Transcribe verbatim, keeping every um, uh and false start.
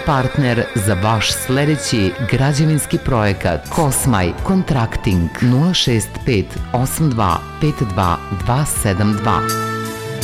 partner za vaš sledeći građevinski projekat. Kosmaj Kontrakting nula šest pet osam dva pet dva dva sedam dva.